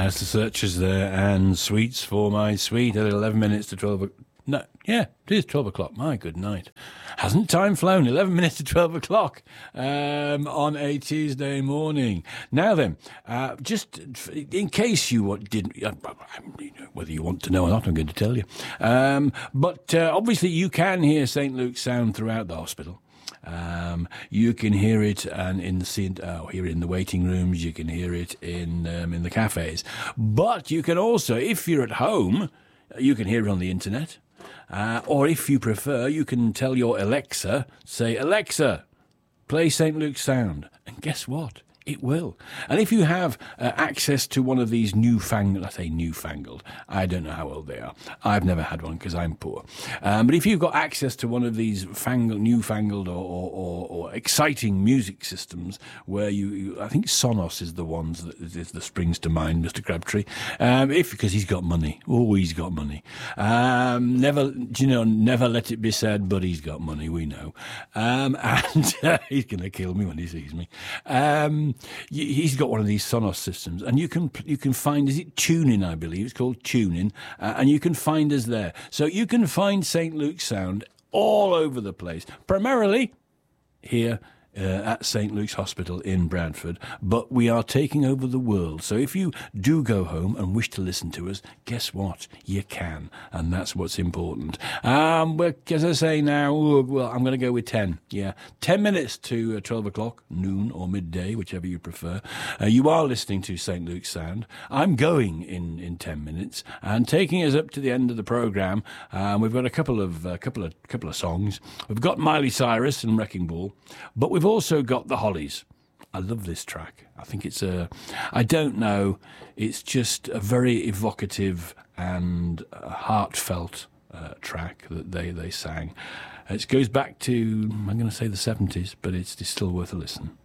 As the Searchers there, and Sweets for My Sweet at 11 minutes to 12. No, yeah, it is 12 o'clock. My good night. Hasn't time flown? 11 minutes to 12 o'clock on a Tuesday morning. Now then, just in case you didn't, whether you want to know or not, I'm going to tell you. But obviously you can hear St. Luke's Sound throughout the hospital. You can hear it hear it in the waiting rooms. You can hear it in the cafes. But you can also, if you're at home, you can hear it on the internet. Or if you prefer, you can tell your Alexa, say, Alexa, play St. Luke's Sound. And guess what? It will. And if you have access to one of these newfangled, I don't know how old they are. I've never had one because I'm poor. But if you've got access to one of these newfangled or exciting music systems where I think Sonos is the ones that springs to mind, Mr. Crabtree, because he's got money. Oh, he's got money. Never let it be said, but he's got money, we know. And he's going to kill me when he sees me. He's got one of these Sonos systems, and you can find, is it TuneIn, I believe, it's called TuneIn, and you can find us there. So you can find St. Luke's Sound all over the place, primarily here at St. Luke's Hospital in Bradford, but we are taking over the world. So if you do go home and wish to listen to us, guess what? You can, and that's what's important. As I say now, I'm going to go with 10. Yeah, 10 minutes to 12 o'clock, noon or midday, whichever you prefer. You are listening to St. Luke's Sound. I'm going in 10 minutes, and taking us up to the end of the programme, we've got a couple of songs. We've got Miley Cyrus and Wrecking Ball, but we've also got the Hollies. I love this track. I think I don't know, it's just a very evocative and heartfelt track that they sang. It goes back to, I'm going to say the 70s, but it's still worth a listen.